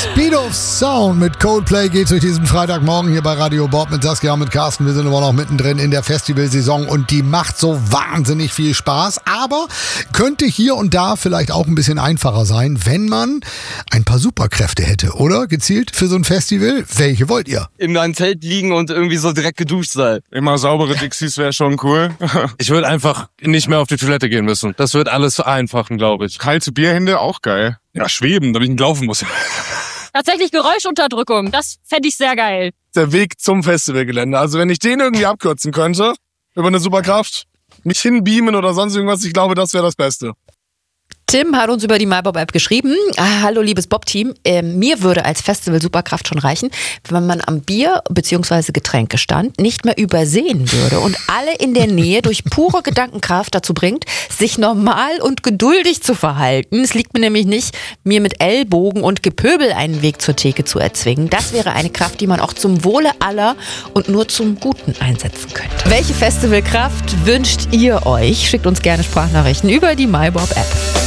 Speed of Sound mit Coldplay geht durch diesen Freitagmorgen hier bei Radio Bob mit Saskia und mit Carsten. Wir sind immer noch mittendrin in der Festivalsaison und die macht so wahnsinnig viel Spaß, aber könnte hier und da vielleicht auch ein bisschen einfacher sein, wenn man ein paar Superkräfte hätte, oder? Gezielt für so ein Festival. Welche wollt ihr? In einem Zelt liegen und irgendwie so direkt geduscht sein. Immer saubere Dixies wäre schon cool. Ich würde einfach nicht mehr auf die Toilette gehen müssen. Das wird alles vereinfachen, glaube ich. Kalte Bierhände, auch geil. Ja, schweben, damit ich nicht laufen muss. Tatsächlich Geräuschunterdrückung, das fände ich sehr geil. Der Weg zum Festivalgelände. Also wenn ich den irgendwie abkürzen könnte, über eine Superkraft, mich hinbeamen oder sonst irgendwas, ich glaube, das wäre das Beste. Tim hat uns über die MyBob-App geschrieben. Hallo liebes Bob-Team, mir würde als Festival-Superkraft schon reichen, wenn man am Bier- bzw. Getränkestand nicht mehr übersehen würde und alle in der Nähe durch pure Gedankenkraft dazu bringt, sich normal und geduldig zu verhalten. Es liegt mir nämlich nicht, mir mit Ellbogen und Gepöbel einen Weg zur Theke zu erzwingen. Das wäre eine Kraft, die man auch zum Wohle aller und nur zum Guten einsetzen könnte. Welche Festivalkraft wünscht ihr euch? Schickt uns gerne Sprachnachrichten über die MyBob-App.